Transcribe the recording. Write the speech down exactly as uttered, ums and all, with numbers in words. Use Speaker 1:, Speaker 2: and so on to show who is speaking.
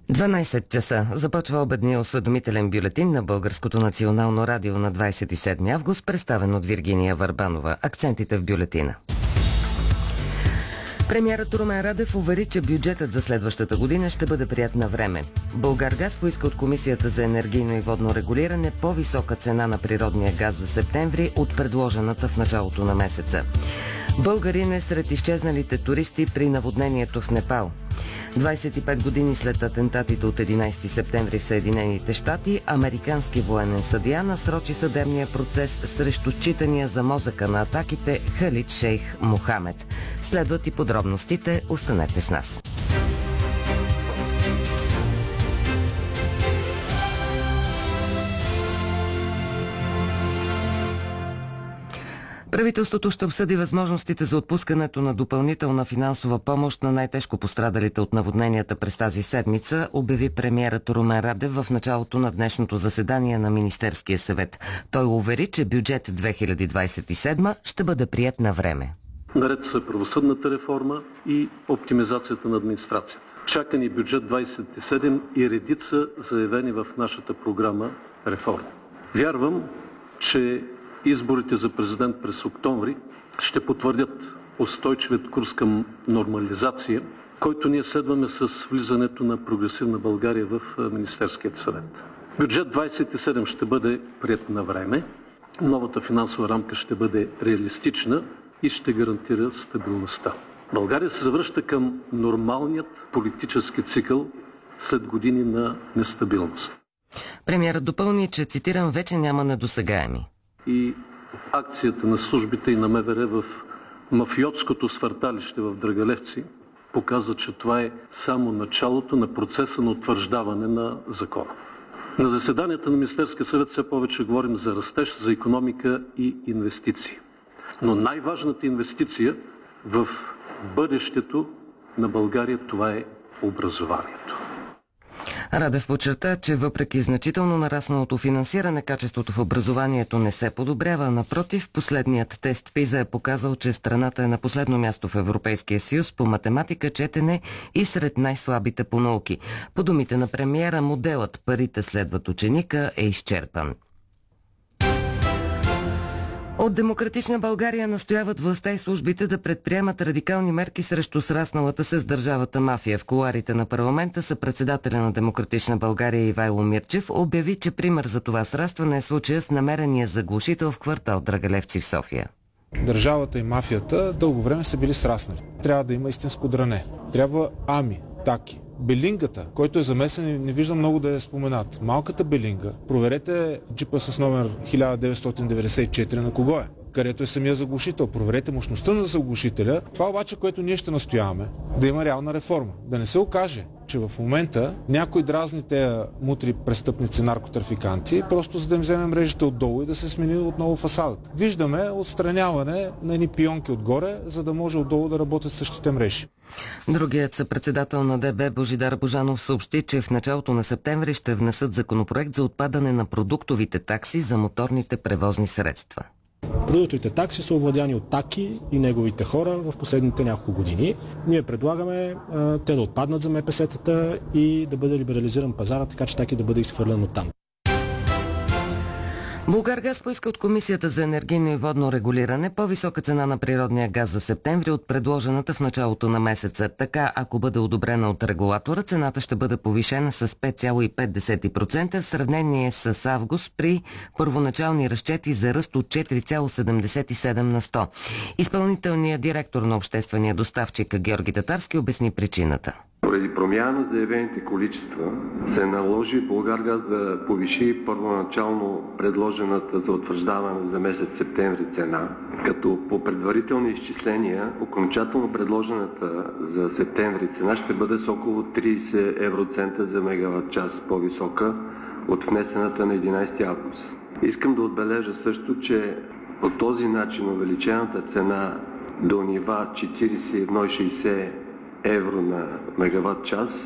Speaker 1: дванайсет часа започва обедния осведомителен бюлетин на Българското национално радио на двадесет и седми август, представен от Виргиния Върбанова. Акцентите в бюлетина. Премиерът Румен Радев увери, че бюджетът за следващата година ще бъде прият на време. Булгаргаз поиска от Комисията за енергийно и водно регулиране по-висока цена на природния газ за септември от предложената в началото на месеца. Българин е сред изчезналите туристи при наводнението в Непал. двадесет и пет години след атентатите от единадесети септември в Съединените щати, американски военен съдия насрочи съдебния процес срещу считания за мозъка на атаките Халид Шейх Мохамед. Следват и подробностите. Останете с нас. Правителството ще обсъди възможностите за отпускането на допълнителна финансова помощ на най-тежко пострадалите от наводненията през тази седмица, обяви премиерът Румен Радев в началото на днешното заседание на Министерския съвет. Той увери, че бюджет две хиляди двадесет и седма ще бъде приет на време.
Speaker 2: Наред са правосъдната реформа и оптимизацията на администрацията. Чакани бюджет двадесет и седем и редица заявени в нашата програма реформи. Вярвам, че изборите за президент през октомври ще потвърдят устойчивият курс към нормализация, който ние следваме с влизането на Прогресивна България в Министерският съвет. Бюджет двадесет и седем ще бъде приет на време, новата финансова рамка ще бъде реалистична и ще гарантира стабилността. България се завръща към нормалният политически цикъл след години на нестабилност.
Speaker 1: Премиерът допълни, че, цитирам, вече няма недосегаеми.
Speaker 2: И акцията на службите и на МВР в мафиотското свърталище в Драгалевци показва, че това е само началото на процеса на утвърждаване на закона. На заседанията на Министерския съвет все повече говорим за растеж, за икономика и инвестиции. Но най-важната инвестиция в бъдещето на България, това е образованието.
Speaker 1: Радев подчерта, че въпреки значително нарасналото финансиране, качеството в образованието не се подобрява. Напротив, последният тест ПИЗа е показал, че страната е на последно място в Европейския съюз по математика, четене и сред най-слабите по науки. По думите на премиера, моделът "парите следват ученика" е изчерпан. От Демократична България настояват властта и службите да предприемат радикални мерки срещу срасналата се с държавата мафия. В кулоарите на парламента са председателя на Демократична България Ивайло Мирчев обяви, че пример за това срастване е случая с намерения заглушител в квартал Драгалевци в София.
Speaker 3: Държавата и мафията дълго време са били сраснали. Трябва да има истинско дране. Трябва ами, таки. Белингата, който е замесен, не виждам много да е споменат. Малката белинга, проверете джипа с номер хиляда деветстотин деветдесет и четири на кого е, където е самия заглушител. Проверете мощността на заглушителя. Това обаче, което ние ще настояваме, да има реална реформа. Да не се окаже, че в момента някой дразни тези мутри престъпници, наркотрафиканти, просто за да им вземе мрежите отдолу и да се смени отново фасадата. Виждаме отстраняване на едни пионки отгоре, за да може отдолу да работят същите мрежи.
Speaker 1: Другият съпредседател на ДБ Божидар Божанов съобщи, че в началото на септември ще внесат законопроект за отпадане на продуктовите такси за моторните превозни средства.
Speaker 4: Продуктовите такси са овладяни от Таки и неговите хора в последните няколко години. Ние предлагаме а, те да отпаднат за МПС-тата и да бъде либерализиран пазара, така че Таки да бъде изхвърлен от там.
Speaker 1: Булгаргаз поиска от Комисията за енергийно и водно регулиране по-висока цена на природния газ за септември от предложената в началото на месеца. Така, ако бъде одобрена от регулатора, цената ще бъде повишена с пет цяло и пет процента в сравнение с август при първоначални разчети за ръст от четири цяло седемдесет и седем на сто. Изпълнителният директор на обществения доставчик Георги Татарски обясни причината.
Speaker 5: Поради промяна на заявените количества се наложи Булгаргаз да повиши първоначално предложената за утвърждаване за месец септември цена, като по предварителни изчисления окончателно предложената за септември цена ще бъде с около тридесет евроцента за мегаватт час по-висока от внесената на единадесети август. Искам да отбележа също, че по този начин увеличената цена до нива четиридесет и едно цяло и шестдесет евро на мегаватт час